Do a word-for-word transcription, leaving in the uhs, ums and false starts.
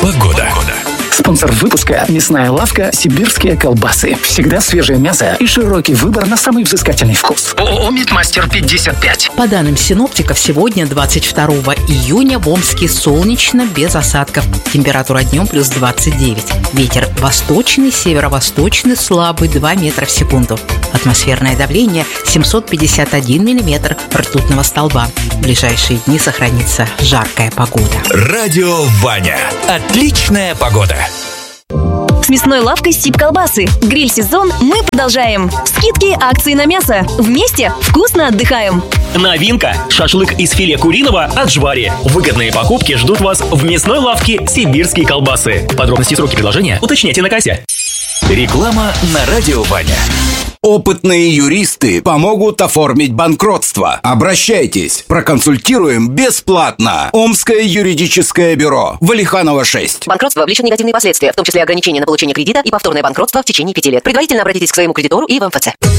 Погода. Спонсор выпуска – мясная лавка «Сибирские колбасы». Всегда свежее мясо и широкий выбор на самый взыскательный вкус. ООО «Мидмастер пятьдесят пять». По данным синоптиков, сегодня, двадцать второго июня, в Омске солнечно, без осадков. Температура днем плюс двадцать девять. Ветер восточный, северо-восточный, слабый, два метра в секунду. Атмосферное давление семьсот пятьдесят один миллиметр ртутного столба. В ближайшие дни сохранится жаркая погода. Радио Ваня. Отличная погода. С мясной лавкой «Сиб колбасы». Гриль-сезон мы продолжаем. Скидки, акции на мясо. Вместе вкусно отдыхаем. Новинка! Шашлык из филе куриного от Жвари. Выгодные покупки ждут вас в мясной лавке «Сибирские колбасы». Подробности и сроки предложения уточняйте на кассе. Реклама на Радио Ваня. Опытные юристы помогут оформить банкротство. Обращайтесь, проконсультируем бесплатно. Омское юридическое бюро. Валиханова, шесть. Банкротство влечет негативные последствия, в том числе ограничения на получение кредита и повторное банкротство в течение пяти лет. Предварительно обратитесь к своему кредитору и в эм эф цэ.